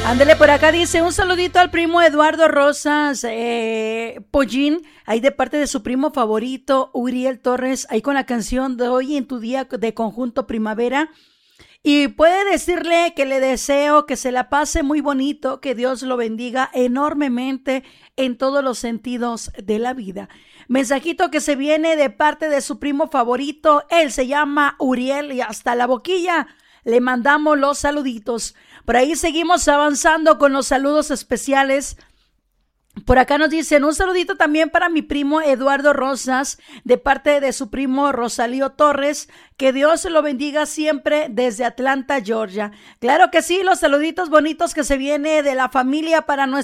Ándele, por acá dice un saludito al primo Eduardo Rosas Pollín, ahí de parte de su primo favorito, Uriel Torres, ahí con la canción de Hoy en tu día de Conjunto Primavera. Y puede decirle que le deseo que se la pase muy bonito, que Dios lo bendiga enormemente en todos los sentidos de la vida. Mensajito que se viene de parte de su primo favorito, él se llama Uriel y hasta la boquilla le mandamos los saluditos. Por ahí seguimos avanzando con los saludos especiales. Por acá nos dicen un saludito también para mi primo Eduardo Rosas, de parte de su primo Rosalío Torres, que Dios lo bendiga siempre desde Atlanta, Georgia. Claro que sí, los saluditos bonitos que se viene de la familia para nuestro